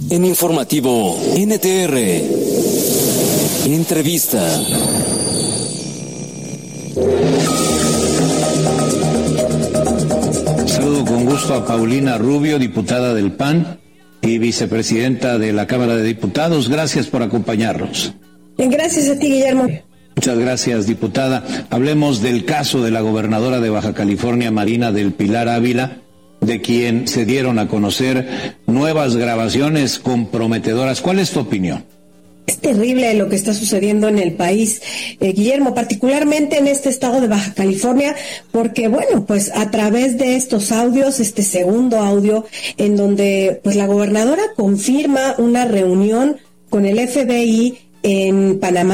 En Informativo NTR. Entrevista. Saludo con gusto a Paulina Rubio, diputada del PAN y vicepresidenta de la Cámara de Diputados. Gracias por acompañarnos. Gracias a ti, Guillermo. Muchas gracias, diputada. Hablemos del caso de la gobernadora de Baja California, Marina del Pilar Ávila, de quien se dieron a conocer nuevas grabaciones comprometedoras. ¿Cuál es tu opinión? Es terrible lo que está sucediendo en el país, Guillermo, particularmente en este estado de Baja California, porque bueno, pues a través de estos audios, este segundo audio, en donde pues la gobernadora confirma una reunión con el FBI en Panamá,